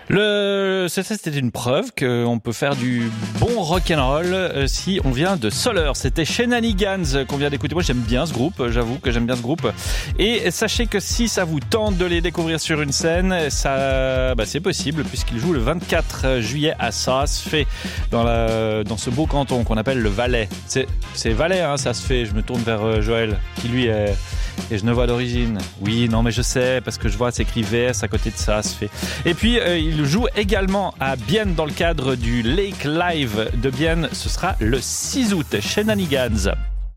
C'était une preuve qu'on peut faire du bon rock'n'roll si on vient de Soleure. C'était Shenanigans qu'on vient d'écouter. Moi, j'aime bien ce groupe. J'avoue que j'aime bien ce groupe. Et sachez que si ça vous tente de les découvrir sur une scène, c'est possible puisqu'ils jouent le 24 juillet à Saas-Fee dans ce beau canton qu'on appelle le Valais. C'est Valais, hein, Saas-Fee. Je me tourne vers Joël, qui lui est genevois d'origine. Oui, non, mais je sais parce que je vois c'est écrit VS à côté de Saas-Fee. Et puis il joue également à Bienne dans le cadre du Lake Live de Bienne. Ce sera le 6 août. Shenanigans.